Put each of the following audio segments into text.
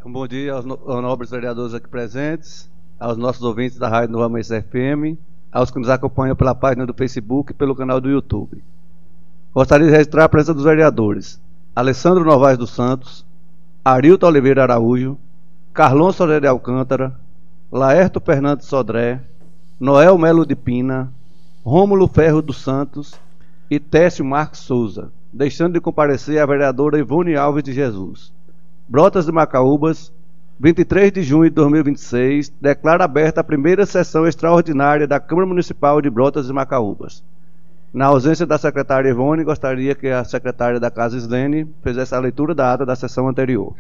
Um bom dia aos nobres vereadores aqui presentes, aos nossos ouvintes da Rádio Novo Amanhecer FM, aos que nos acompanham pela página do Facebook e pelo canal do YouTube. Gostaria de registrar a presença dos vereadores Alessandro Novaes dos Santos, Arilton Oliveira Araújo, Carlon Sodré de Alcântara, Laerto Fernandes Sodré, Noel Melo de Pina, Rômulo Ferro dos Santos e Técio Marques Souza, deixando de comparecer a vereadora Ivone Alves de Jesus. Brotas de Macaúbas, 23 de junho de 2026, declara aberta a primeira sessão extraordinária da Câmara Municipal de Brotas de Macaúbas. Na ausência da secretária Ivone, gostaria que a secretária da Casa Islene fizesse a leitura da ata da sessão anterior.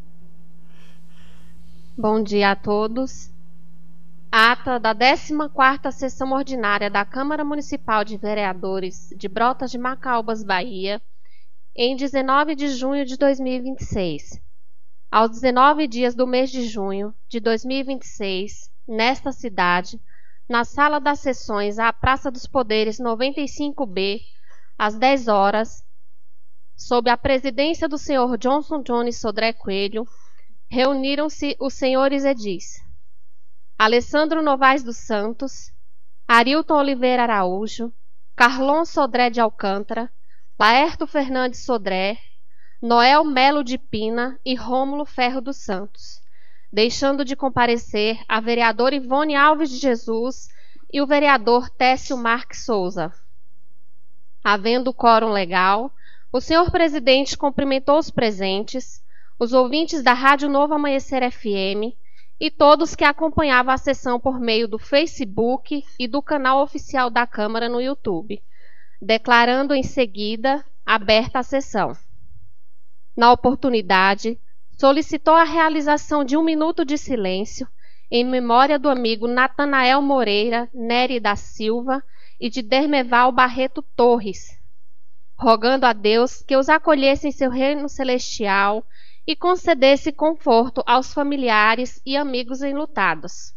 Bom dia a todos. Ata da 14ª Sessão Ordinária da Câmara Municipal de Vereadores de Brotas de Macaúbas, Bahia, em 19 de junho de 2026. Aos 19 dias do mês de junho de 2026, nesta cidade, na Sala das Sessões, à Praça dos Poderes 95B, às 10 horas, sob a presidência do senhor Johnson Jones Sodré Coelho, reuniram-se os senhores edis Alessandro Novaes dos Santos, Arilton Oliveira Araújo, Carlon Sodré de Alcântara, Laerto Fernandes Sodré, Noel Melo de Pina e Rômulo Ferro dos Santos, deixando de comparecer a vereadora Ivone Alves de Jesus e o vereador Técio Marques Souza. Havendo quórum legal, o senhor presidente cumprimentou os presentes, os ouvintes da Rádio Novo Amanhecer FM e todos que acompanhavam a sessão por meio do Facebook e do canal oficial da Câmara no YouTube, declarando em seguida aberta a sessão. Na oportunidade, solicitou a realização de 1 minuto de silêncio em memória do amigo Natanael Moreira Nery da Silva e de Dermeval Barreto Torres, rogando a Deus que os acolhesse em seu reino celestial e concedesse conforto aos familiares e amigos enlutados.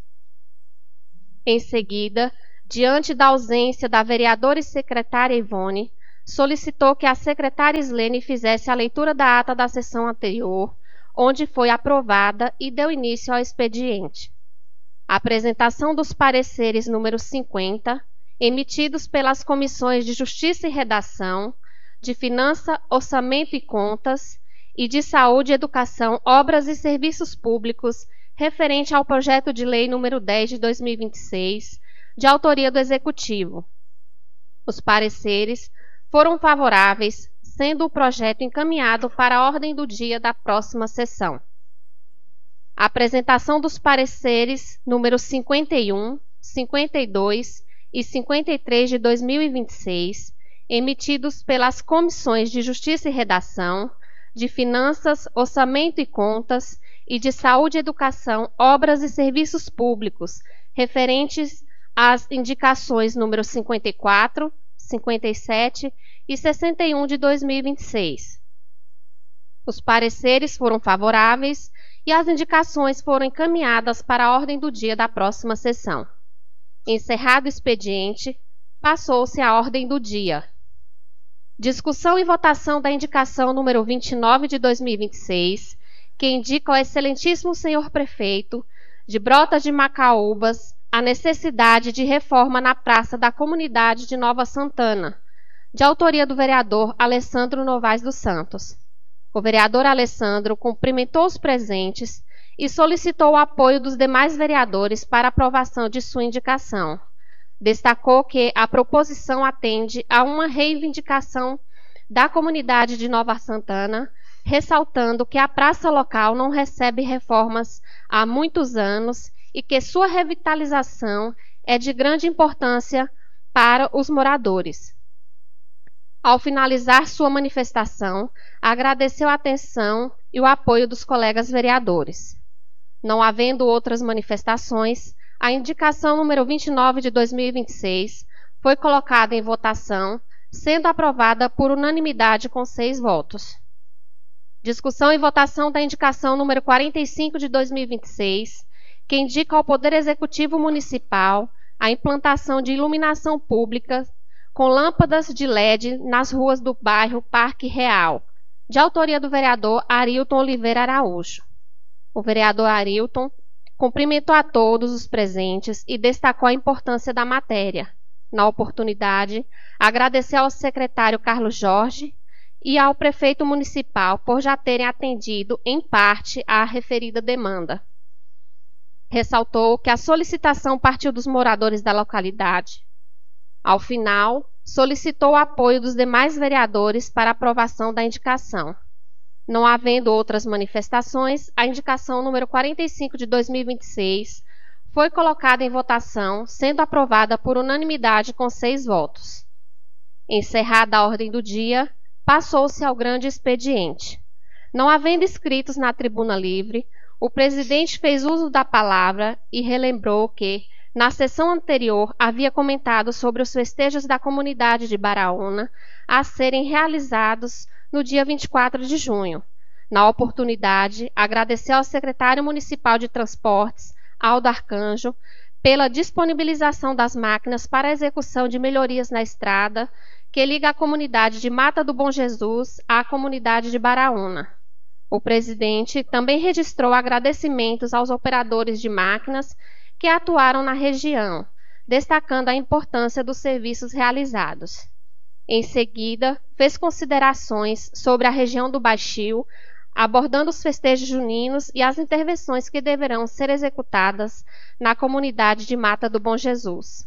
Em seguida, diante da ausência da vereadora e secretária Ivone, solicitou que a secretária Islene fizesse a leitura da ata da sessão anterior, onde foi aprovada e deu início ao expediente. A apresentação dos pareceres número 50, emitidos pelas comissões de Justiça e Redação, de Finança, Orçamento e Contas, e de Saúde, Educação, Obras e Serviços Públicos, referente ao projeto de lei número 10 de 2026, de autoria do Executivo. Os pareceres foram favoráveis, sendo o projeto encaminhado para a ordem do dia da próxima sessão. A apresentação dos pareceres números 51, 52 e 53 de 2026, emitidos pelas comissões de Justiça e Redação, de Finanças, Orçamento e Contas e de Saúde, Educação, Obras e Serviços Públicos, referentes às indicações números 54, 57 e 61 de 2026. Os pareceres foram favoráveis e as indicações foram encaminhadas para a ordem do dia da próxima sessão. Encerrado o expediente, passou-se à ordem do dia. Discussão e votação da indicação número 29 de 2026, que indica ao excelentíssimo senhor prefeito de Brotas de Macaúbas a necessidade de reforma na Praça da Comunidade de Nova Santana, de autoria do vereador Alessandro Novaes dos Santos. O vereador Alessandro cumprimentou os presentes e solicitou o apoio dos demais vereadores para aprovação de sua indicação. Destacou que a proposição atende a uma reivindicação da comunidade de Nova Santana, ressaltando que a praça local não recebe reformas há muitos anos e que sua revitalização é de grande importância para os moradores. Ao finalizar sua manifestação, agradeceu a atenção e o apoio dos colegas vereadores. Não havendo outras manifestações, a indicação número 29 de 2026 foi colocada em votação, sendo aprovada por unanimidade com 6 votos. Discussão e votação da indicação número 45 de 2026, que indica ao Poder Executivo Municipal a implantação de iluminação pública com lâmpadas de LED nas ruas do bairro Parque Real, de autoria do vereador Arilton Oliveira Araújo. O vereador Arilton cumprimentou a todos os presentes e destacou a importância da matéria. Na oportunidade, agradeceu ao secretário Carlos Jorge e ao prefeito municipal por já terem atendido, em parte, à referida demanda. Ressaltou que a solicitação partiu dos moradores da localidade. Ao final, solicitou o apoio dos demais vereadores para a aprovação da indicação. Não havendo outras manifestações, a indicação número 45 de 2026 foi colocada em votação, sendo aprovada por unanimidade com 6 votos. Encerrada a ordem do dia, passou-se ao grande expediente. Não havendo inscritos na tribuna livre, o presidente fez uso da palavra e relembrou que, na sessão anterior, havia comentado sobre os festejos da comunidade de Baraúna a serem realizados no dia 24 de junho. Na oportunidade, agradeceu ao secretário municipal de Transportes, Aldo Arcanjo, pela disponibilização das máquinas para a execução de melhorias na estrada que liga a comunidade de Mata do Bom Jesus à comunidade de Baraúna. O presidente também registrou agradecimentos aos operadores de máquinas que atuaram na região, destacando a importância dos serviços realizados. Em seguida, fez considerações sobre a região do Baixio, abordando os festejos juninos e as intervenções que deverão ser executadas na comunidade de Mata do Bom Jesus.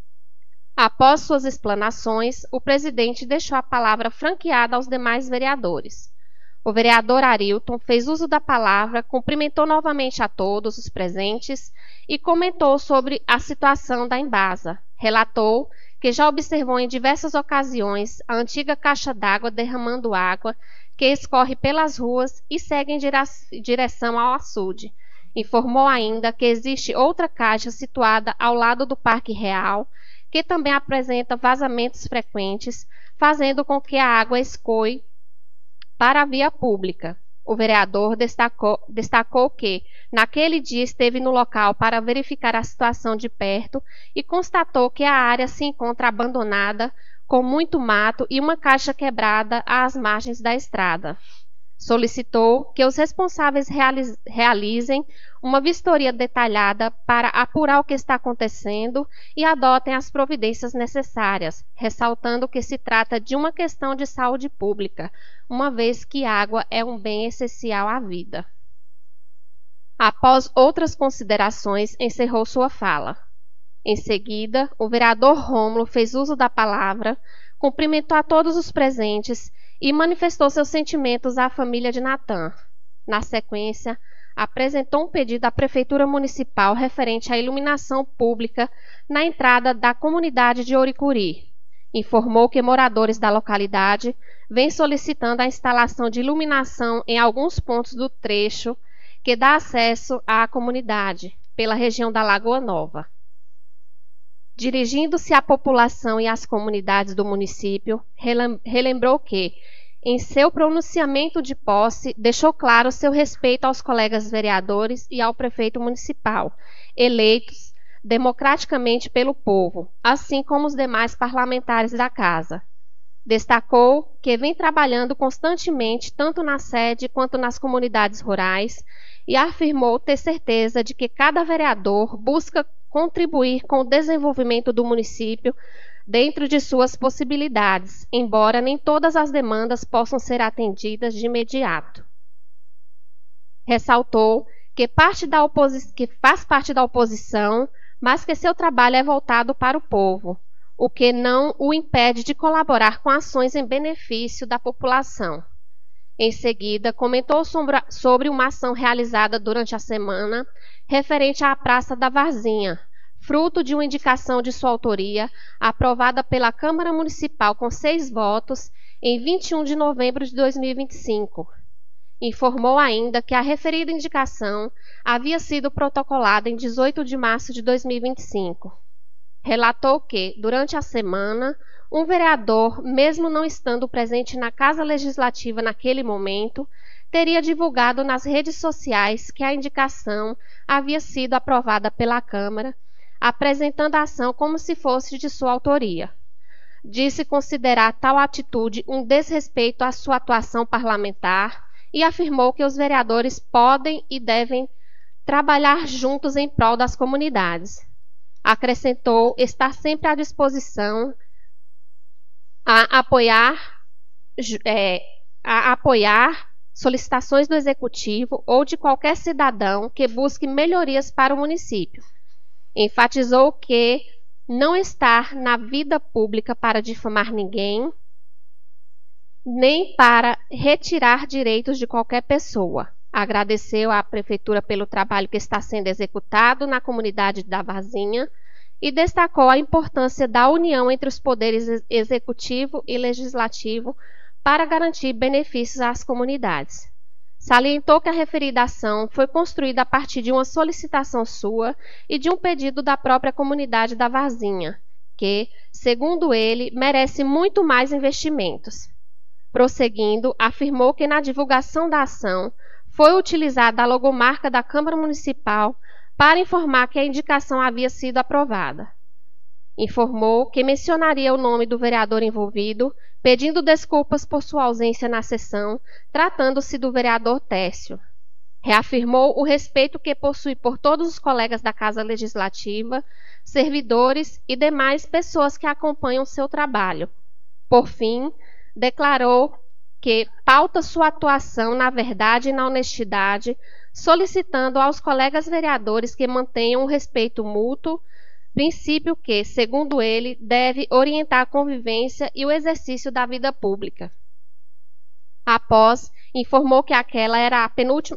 Após suas explanações, o presidente deixou a palavra franqueada aos demais vereadores. O vereador Arilton fez uso da palavra, cumprimentou novamente a todos os presentes e comentou sobre a situação da Embasa. Relatou que já observou em diversas ocasiões a antiga caixa d'água derramando água que escorre pelas ruas e segue em direção ao açude. Informou ainda que existe outra caixa situada ao lado do Parque Real, que também apresenta vazamentos frequentes, fazendo com que a água escoe para a via pública. O vereador destacou que, naquele dia, esteve no local para verificar a situação de perto e constatou que a área se encontra abandonada, com muito mato e uma caixa quebrada às margens da estrada. Solicitou que os responsáveis realizem uma vistoria detalhada para apurar o que está acontecendo e adotem as providências necessárias, ressaltando que se trata de uma questão de saúde pública, uma vez que água é um bem essencial à vida. Após outras considerações, encerrou sua fala. Em seguida, o vereador Rômulo fez uso da palavra, cumprimentou a todos os presentes e manifestou seus sentimentos à família de Natan. Na sequência, apresentou um pedido à Prefeitura Municipal referente à iluminação pública na entrada da comunidade de Oricuri. Informou que moradores da localidade vêm solicitando a instalação de iluminação em alguns pontos do trecho que dá acesso à comunidade, pela região da Lagoa Nova. Dirigindo-se à população e às comunidades do município, relembrou que, em seu pronunciamento de posse, deixou claro seu respeito aos colegas vereadores e ao prefeito municipal, eleitos democraticamente pelo povo, assim como os demais parlamentares da casa. Destacou que vem trabalhando constantemente tanto na sede quanto nas comunidades rurais e afirmou ter certeza de que cada vereador busca contribuir com o desenvolvimento do município dentro de suas possibilidades, embora nem todas as demandas possam ser atendidas de imediato. Ressaltou que faz parte da oposição, mas que seu trabalho é voltado para o povo, o que não o impede de colaborar com ações em benefício da população. Em seguida, comentou sobre uma ação realizada durante a semana referente à Praça da Varzinha, fruto de uma indicação de sua autoria, aprovada pela Câmara Municipal com 6 votos em 21 de novembro de 2025. Informou ainda que a referida indicação havia sido protocolada em 18 de março de 2025. Relatou que, durante a semana, um vereador, mesmo não estando presente na Casa Legislativa naquele momento, teria divulgado nas redes sociais que a indicação havia sido aprovada pela Câmara, apresentando a ação como se fosse de sua autoria. Disse considerar tal atitude um desrespeito à sua atuação parlamentar e afirmou que os vereadores podem e devem trabalhar juntos em prol das comunidades. Acrescentou estar sempre à disposição a apoiar solicitações do Executivo ou de qualquer cidadão que busque melhorias para o município. Enfatizou que não está na vida pública para difamar ninguém, nem para retirar direitos de qualquer pessoa. Agradeceu à Prefeitura pelo trabalho que está sendo executado na comunidade da Varzinha e destacou a importância da união entre os poderes executivo e legislativo para garantir benefícios às comunidades. Salientou que a referida ação foi construída a partir de uma solicitação sua e de um pedido da própria comunidade da Varzinha, que, segundo ele, merece muito mais investimentos. Prosseguindo, afirmou que na divulgação da ação foi utilizada a logomarca da Câmara Municipal para informar que a indicação havia sido aprovada. Informou que mencionaria o nome do vereador envolvido, pedindo desculpas por sua ausência na sessão, tratando-se do vereador Técio. Reafirmou o respeito que possui por todos os colegas da Casa Legislativa, servidores e demais pessoas que acompanham seu trabalho. Por fim, declarou que pauta sua atuação na verdade e na honestidade, solicitando aos colegas vereadores que mantenham o respeito mútuo, princípio que, segundo ele, deve orientar a convivência e o exercício da vida pública. Após, informou que aquela era a penúltima.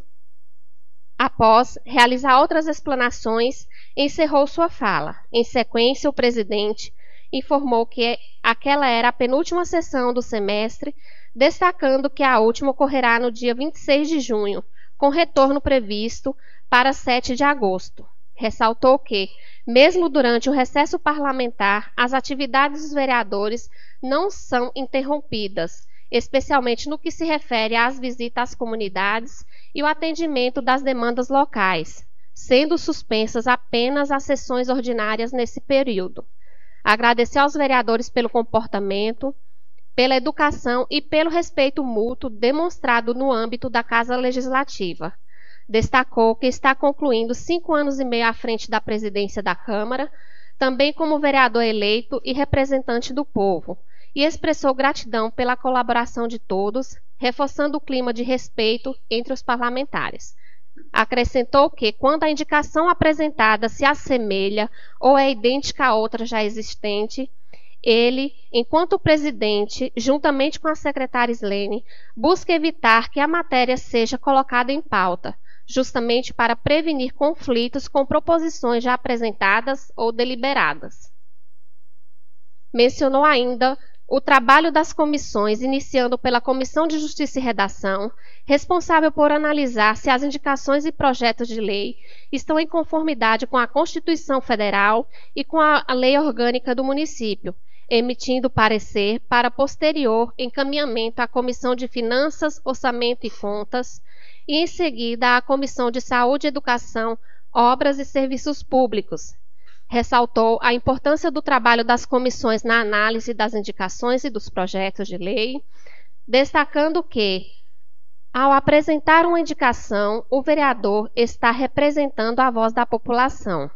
Após realizar outras explanações, encerrou sua fala. Em sequência, o presidente informou que aquela era a penúltima sessão do semestre, destacando que a última ocorrerá no dia 26 de junho, com retorno previsto para 7 de agosto. Ressaltou que, mesmo durante o recesso parlamentar, as atividades dos vereadores não são interrompidas, especialmente no que se refere às visitas às comunidades e o atendimento das demandas locais, sendo suspensas apenas as sessões ordinárias nesse período. Agradeceu aos vereadores pelo comportamento, pela educação e pelo respeito mútuo demonstrado no âmbito da Casa Legislativa. Destacou que está concluindo 5 anos e meio à frente da presidência da Câmara, também como vereador eleito e representante do povo, e expressou gratidão pela colaboração de todos, reforçando o clima de respeito entre os parlamentares. Acrescentou que, quando a indicação apresentada se assemelha ou é idêntica a outra já existente, ele, enquanto presidente, juntamente com a secretária Islene, busca evitar que a matéria seja colocada em pauta, justamente para prevenir conflitos com proposições já apresentadas ou deliberadas. Mencionou ainda o trabalho das comissões, iniciando pela Comissão de Justiça e Redação, responsável por analisar se as indicações e projetos de lei estão em conformidade com a Constituição Federal e com a Lei Orgânica do município, emitindo parecer para posterior encaminhamento à Comissão de Finanças, Orçamento e Contas, e em seguida à Comissão de Saúde, Educação, Obras e Serviços Públicos. Ressaltou a importância do trabalho das comissões na análise das indicações e dos projetos de lei, destacando que, ao apresentar uma indicação, o vereador está representando a voz da população.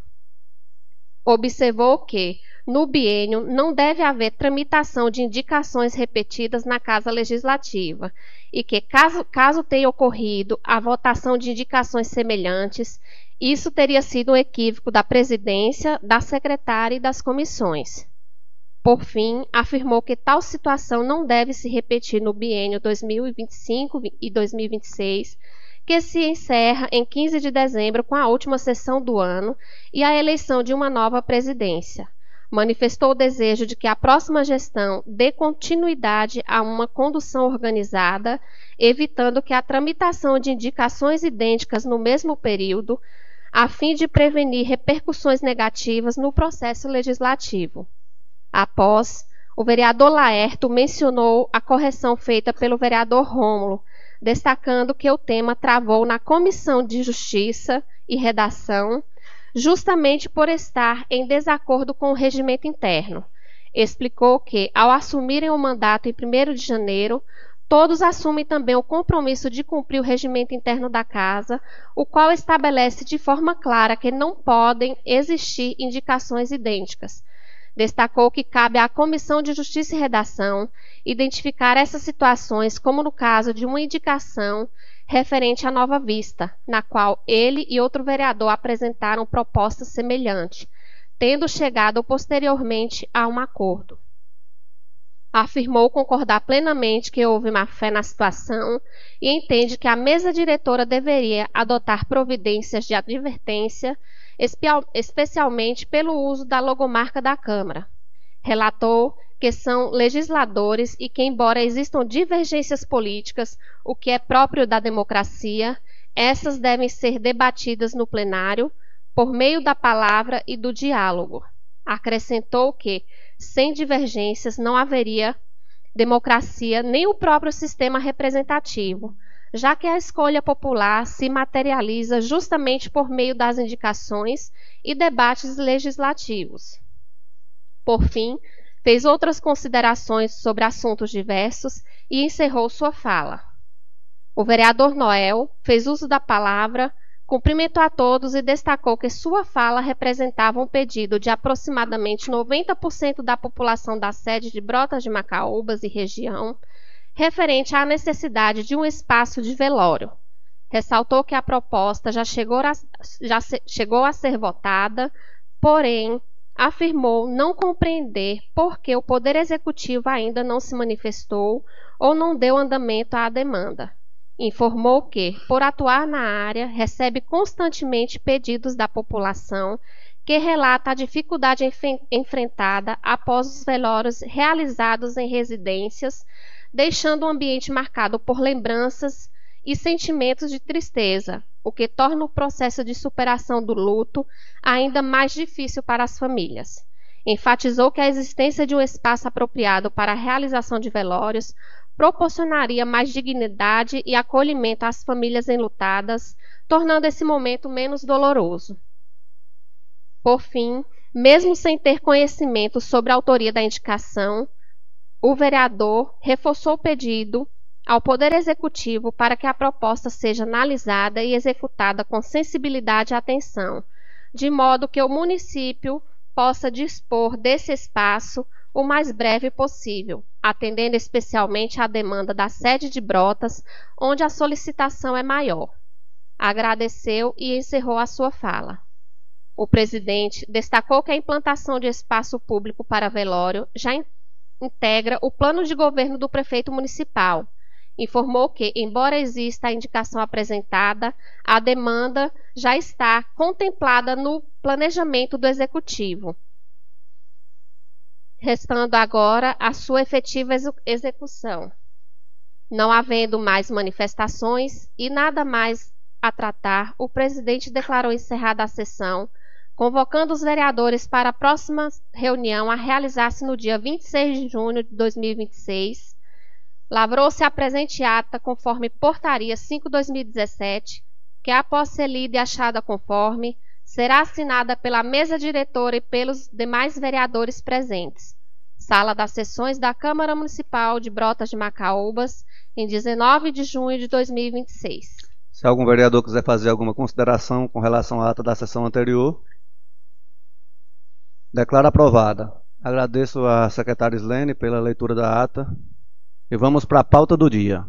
Observou que, no biênio, não deve haver tramitação de indicações repetidas na Casa Legislativa e que, caso tenha ocorrido a votação de indicações semelhantes, isso teria sido um equívoco da presidência, da secretária e das comissões. Por fim, afirmou que tal situação não deve se repetir no biênio 2025 e 2026, que se encerra em 15 de dezembro com a última sessão do ano e a eleição de uma nova presidência. Manifestou o desejo de que a próxima gestão dê continuidade a uma condução organizada, evitando que a tramitação de indicações idênticas no mesmo período, a fim de prevenir repercussões negativas no processo legislativo. Após, o vereador Laerto mencionou a correção feita pelo vereador Rômulo, destacando que o tema travou na Comissão de Justiça e Redação, justamente por estar em desacordo com o regimento interno. Explicou que, ao assumirem o mandato em 1º de janeiro, todos assumem também o compromisso de cumprir o regimento interno da Casa, o qual estabelece de forma clara que não podem existir indicações idênticas. Destacou que cabe à Comissão de Justiça e Redação identificar essas situações, como no caso de uma indicação referente à Nova Vista, na qual ele e outro vereador apresentaram proposta semelhante, tendo chegado posteriormente a um acordo. Afirmou concordar plenamente que houve má-fé na situação e entende que a mesa diretora deveria adotar providências de advertência, especialmente pelo uso da logomarca da Câmara. Relatou que são legisladores e que, embora existam divergências políticas, o que é próprio da democracia, essas devem ser debatidas no plenário por meio da palavra e do diálogo. Acrescentou que, sem divergências, não haveria democracia nem o próprio sistema representativo, já que a escolha popular se materializa justamente por meio das indicações e debates legislativos. Por fim, fez outras considerações sobre assuntos diversos e encerrou sua fala. O vereador Noel fez uso da palavra, cumprimentou a todos e destacou que sua fala representava um pedido de aproximadamente 90% da população da sede de Brotas de Macaúbas e região, referente à necessidade de um espaço de velório. Ressaltou que a proposta já chegou a ser votada, porém, afirmou não compreender por que o Poder Executivo ainda não se manifestou ou não deu andamento à demanda. Informou que, por atuar na área, recebe constantemente pedidos da população que relata a dificuldade enfrentada após os velórios realizados em residências, deixando o ambiente marcado por lembranças e sentimentos de tristeza, o que torna o processo de superação do luto ainda mais difícil para as famílias. Enfatizou que a existência de um espaço apropriado para a realização de velórios proporcionaria mais dignidade e acolhimento às famílias enlutadas, tornando esse momento menos doloroso. Por fim, mesmo sem ter conhecimento sobre a autoria da indicação, o vereador reforçou o pedido ao Poder Executivo para que a proposta seja analisada e executada com sensibilidade e atenção, de modo que o município possa dispor desse espaço o mais breve possível, atendendo especialmente à demanda da sede de Brotas, onde a solicitação é maior. Agradeceu e encerrou a sua fala. O presidente destacou que a implantação de espaço público para velório já integra o plano de governo do prefeito municipal. Informou que, embora exista a indicação apresentada, a demanda já está contemplada no planejamento do Executivo, restando agora a sua efetiva execução. Não havendo mais manifestações e nada mais a tratar, o presidente declarou encerrada a sessão, convocando os vereadores para a próxima reunião a realizar-se no dia 26 de junho de 2026. Lavrou-se a presente ata conforme Portaria 5/2017, que, após ser lida e achada conforme, será assinada pela mesa diretora e pelos demais vereadores presentes. Sala das Sessões da Câmara Municipal de Brotas de Macaúbas, em 19 de junho de 2026. Se algum vereador quiser fazer alguma consideração com relação à ata da sessão anterior, declaro aprovada. Agradeço à secretária Islene pela leitura da ata e vamos para a pauta do dia.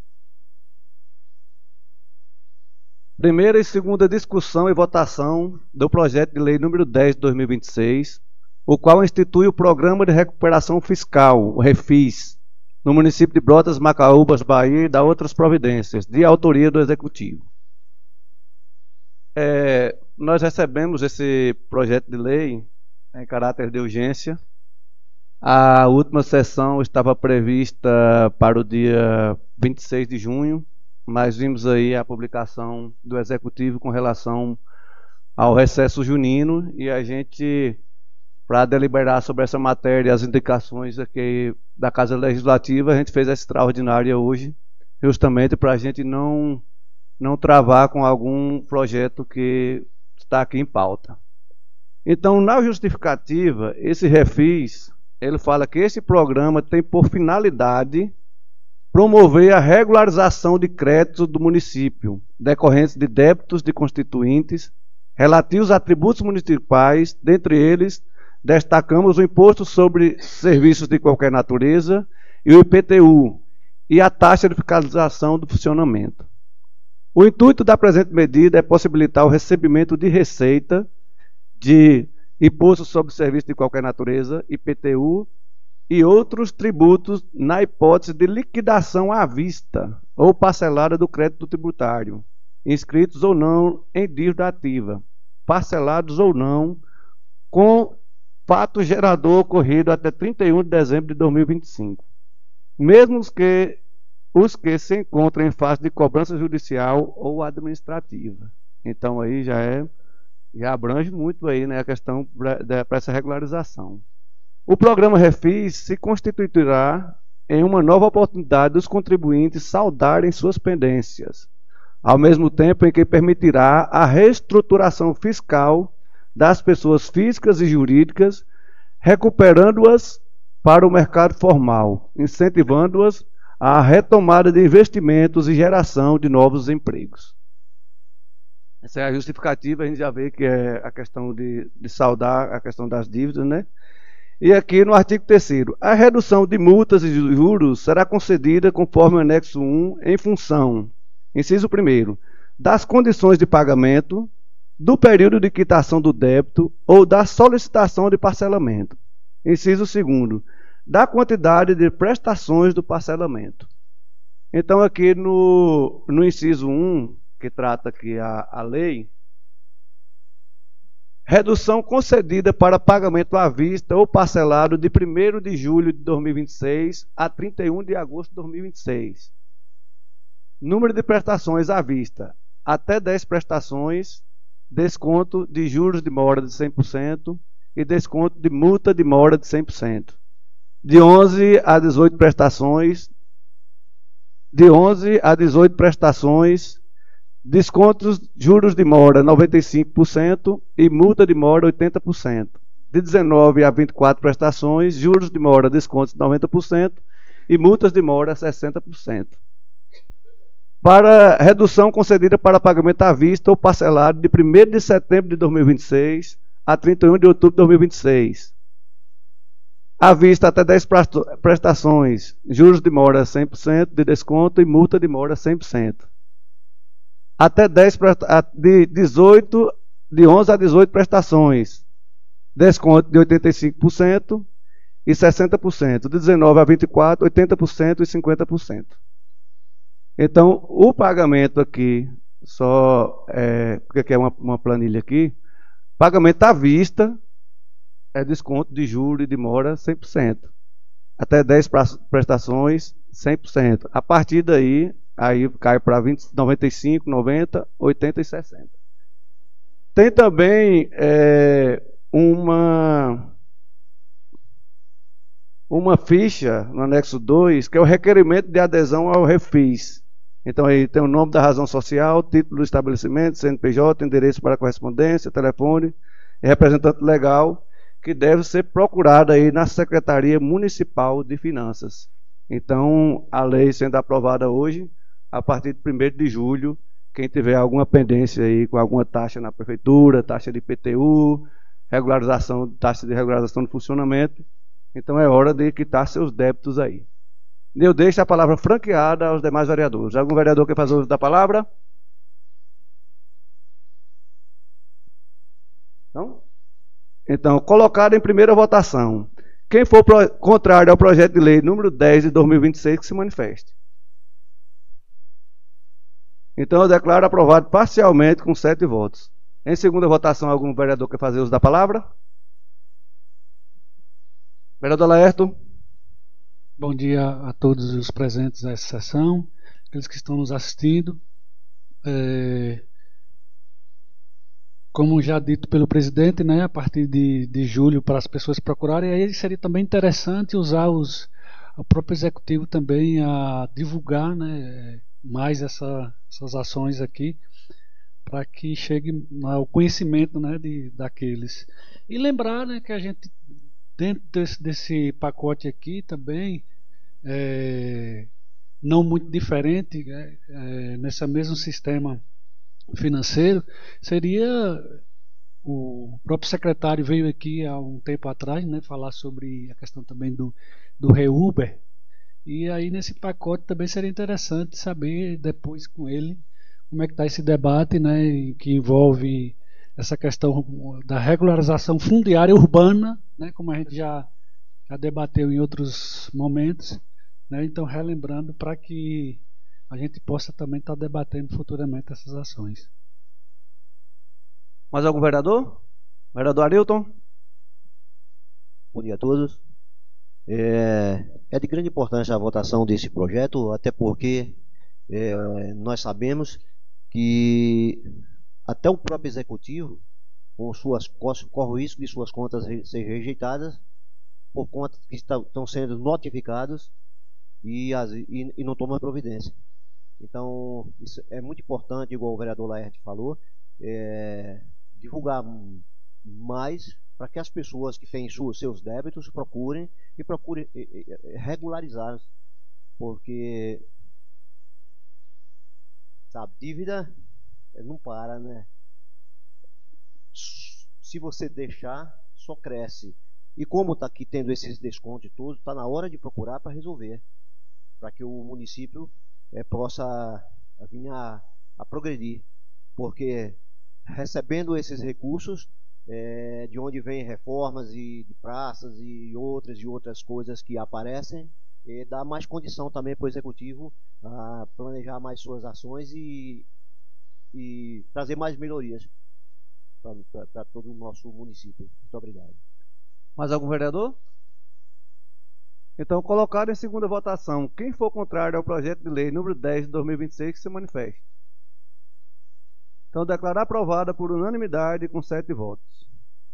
Primeira e segunda discussão e votação do projeto de lei número 10 de 2026, o qual institui o Programa de Recuperação Fiscal, o REFIS, no município de Brotas, Macaúbas, Bahia e da outras providências, de autoria do Executivo. Nós recebemos esse projeto de lei em caráter de urgência. A última sessão estava prevista para o dia 26 de junho, mas vimos aí a publicação do Executivo com relação ao recesso junino e a gente, para deliberar sobre essa matéria e as indicações aqui da Casa Legislativa, a gente fez essa extraordinária hoje, justamente para a gente não travar com algum projeto que está aqui em pauta. Então, na justificativa, esse REFIS, ele fala que esse programa tem por finalidade promover a regularização de créditos do município, decorrentes de débitos de constituintes, relativos a tributos municipais, dentre eles, destacamos o Imposto sobre Serviços de Qualquer Natureza e o IPTU, e a taxa de fiscalização do funcionamento. O intuito da presente medida é possibilitar o recebimento de receita de Imposto sobre Serviços de Qualquer Natureza, IPTU, e outros tributos na hipótese de liquidação à vista ou parcelada do crédito tributário, inscritos ou não em dívida ativa, parcelados ou não, com fato gerador ocorrido até 31 de dezembro de 2025. Mesmo os que se encontram em fase de cobrança judicial ou administrativa. Então aí já abrange muito aí, né, a questão para essa regularização. O programa Refis se constituirá em uma nova oportunidade dos contribuintes saldarem suas pendências, ao mesmo tempo em que permitirá a reestruturação fiscal das pessoas físicas e jurídicas, recuperando-as para o mercado formal, incentivando-as à retomada de investimentos e geração de novos empregos. Essa é a justificativa, a gente já vê que é a questão de saldar a questão das dívidas, né? E aqui no artigo 3º, a redução de multas e juros será concedida conforme o anexo 1 em função, inciso 1º, das condições de pagamento, do período de quitação do débito ou da solicitação de parcelamento. Inciso 2º, da quantidade de prestações do parcelamento. Então aqui no inciso 1, que trata aqui a lei, redução concedida para pagamento à vista ou parcelado de 1º de julho de 2026 a 31 de agosto de 2026. Número de prestações à vista, até 10 prestações, desconto de juros de mora de 100% e desconto de multa de mora de 100%. De 11 a 18 prestações, descontos, juros de mora 95% e multa de mora 80%. De 19 a 24 prestações, juros de mora, descontos 90% e multas de mora 60%. Para redução concedida para pagamento à vista ou parcelado de 1º de setembro de 2026 a 31 de outubro de 2026. À vista até 10 prestações, juros de mora 100% de desconto e multa de mora 100%. Até 10 de 11 a 18 prestações, desconto de 85% e 60%. De 19 a 24, 80% e 50%. Então, o pagamento aqui, porque aqui é uma planilha aqui, pagamento à vista é desconto de juros e de mora 100%. Até 10 prestações, 100%. A partir daí, aí cai para 95, 90, 80 e 60. Tem também uma ficha no anexo 2, que é o requerimento de adesão ao Refis. Então aí tem o nome da razão social, título do estabelecimento, CNPJ, endereço para correspondência, telefone e representante legal, que deve ser procurado aí na Secretaria Municipal de Finanças. Então, a lei sendo aprovada hoje, a partir de 1º de julho, quem tiver alguma pendência aí com alguma taxa na prefeitura, taxa de IPTU, taxa de regularização de funcionamento, então é hora de quitar seus débitos aí. Eu deixo a palavra franqueada aos demais vereadores. Algum vereador quer fazer uso da palavra? Não? Então, colocado em primeira votação. Quem for contrário ao projeto de lei número 10 de 2026, que se manifeste. Então, eu declaro aprovado parcialmente com 7 votos. Em segunda votação, algum vereador quer fazer uso da palavra? Vereador Laerto. Bom dia a todos os presentes nessa sessão, aqueles que estão nos assistindo. Como já dito pelo presidente, né, a partir de julho, para as pessoas procurarem, aí seria também interessante usar o próprio executivo também a divulgar, né, mais essas ações aqui, para que chegue ao conhecimento, né, daqueles. E lembrar, né, que a gente, dentro desse pacote aqui também, não muito diferente, nesse mesmo sistema financeiro, seria o próprio secretário veio aqui há um tempo atrás, né, falar sobre a questão também do Reuber, e aí nesse pacote também seria interessante saber depois com ele como é que está esse debate, né, que envolve essa questão da regularização fundiária urbana, né, como a gente já debateu em outros momentos, né, então relembrando para que a gente possa também estar debatendo futuramente essas ações. Mais algum vereador? Vereador Arilton? Bom dia a todos. É de grande importância a votação desse projeto, até porque nós sabemos que até o próprio executivo corre o risco de suas contas serem rejeitadas por conta que estão sendo notificados e não tomam providência. Então, isso é muito importante, igual o vereador Laerte falou, divulgar mais para que as pessoas que têm seus débitos procurem regularizar, porque sabe, dívida não para, né? Se você deixar, só cresce. E como está aqui tendo esses descontos todos, está na hora de procurar para resolver, para que o município possa vir a progredir, porque recebendo esses recursos, de onde vem reformas e de praças e outras coisas que aparecem, dá mais condição também para o executivo a planejar mais suas ações e trazer mais melhorias para todo o nosso município. Muito obrigado. Mais algum vereador? Então, colocado em segunda votação, quem for contrário ao projeto de lei número 10 de 2026, que se manifeste. Então, declarar aprovada por unanimidade com 7 votos.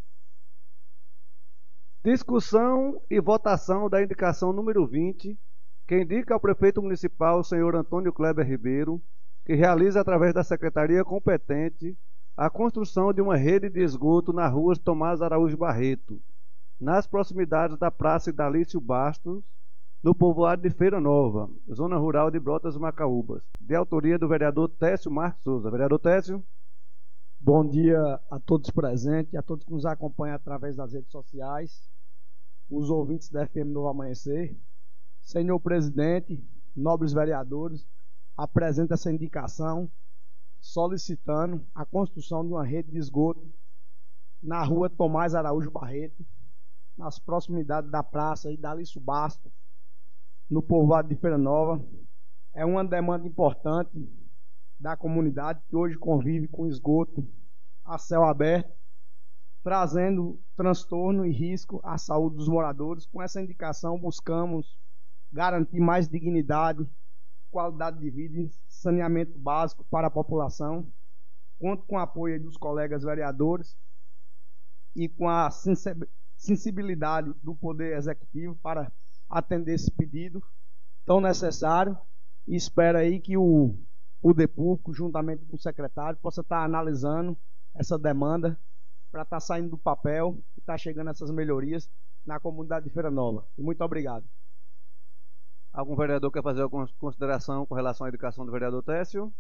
Discussão e votação da indicação número 20, que indica ao prefeito municipal, o senhor Antônio Kleber Ribeiro, que realiza através da secretaria competente a construção de uma rede de esgoto na rua Tomás Araújo Barreto, nas proximidades da Praça Idalício Bastos, no povoado de Feira Nova, zona rural de Brotas Macaúbas, de autoria do vereador Técio Marques Souza. Vereador Técio. Bom dia a todos presentes, a todos que nos acompanham através das redes sociais, os ouvintes da FM Novo Amanhecer. Senhor presidente, nobres vereadores, apresento essa indicação solicitando a construção de uma rede de esgoto na rua Tomás Araújo Barreto, nas proximidades da Praça Idalício Bastos, no povoado de Feira Nova. É uma demanda importante da comunidade que hoje convive com esgoto a céu aberto, trazendo transtorno e risco à saúde dos moradores. Com essa indicação buscamos garantir mais dignidade, qualidade de vida e saneamento básico para a população. Conto com o apoio dos colegas vereadores e com a sensibilidade do Poder Executivo para atender esse pedido tão necessário, e espero aí que o DEPUC, juntamente com o secretário, possa estar analisando essa demanda para estar saindo do papel e estar chegando essas melhorias na comunidade de Feira Nova. E muito obrigado. Algum vereador quer fazer alguma consideração com relação à indicação do vereador Técio?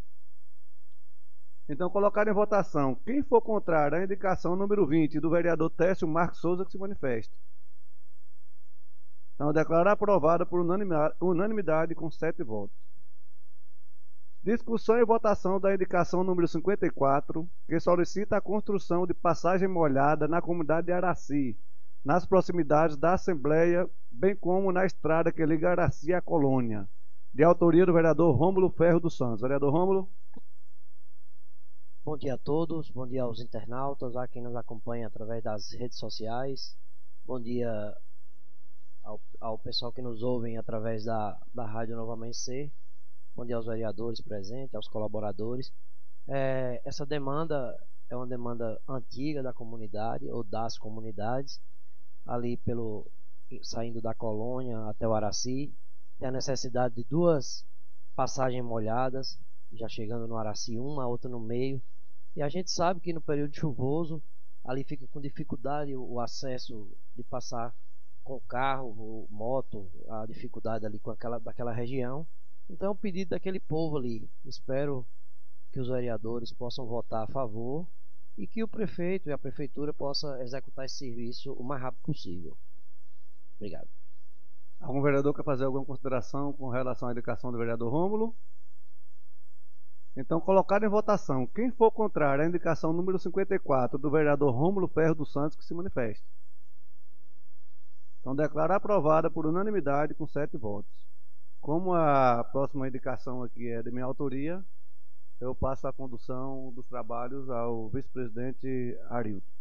Então, colocar em votação. Quem for contrário à indicação número 20 do vereador Técio Marques Souza, que se manifeste. Então, declarar aprovada por unanimidade com 7 votos. Discussão e votação da indicação número 54, que solicita a construção de passagem molhada na comunidade de Araci, nas proximidades da Assembleia, bem como na estrada que liga Araci à Colônia, de autoria do vereador Rômulo Ferro dos Santos. Vereador Rômulo. Bom dia a todos, bom dia aos internautas, a quem nos acompanha através das redes sociais. Bom dia ao pessoal que nos ouve através da Rádio Novo Amanhecer. Bom dia aos vereadores presentes, aos colaboradores. Essa demanda é uma demanda antiga da comunidade, ou das comunidades, ali saindo da Colônia até o Araci. Tem a necessidade de 2 passagens molhadas, já chegando no Araci, uma, outra no meio. E a gente sabe que no período chuvoso, ali fica com dificuldade o acesso de passar com carro ou moto, a dificuldade ali daquela região. Então é um pedido daquele povo ali. Espero que os vereadores possam votar a favor e que o prefeito e a prefeitura possam executar esse serviço o mais rápido possível. Obrigado. Algum vereador quer fazer alguma consideração com relação à indicação do vereador Rômulo? Então, colocado em votação. Quem for contrário à indicação número 54 do vereador Rômulo Ferro dos Santos, que se manifeste. Então, declaro aprovada por unanimidade com 7 votos. Como a próxima indicação aqui é de minha autoria, eu passo a condução dos trabalhos ao vice-presidente Arilton.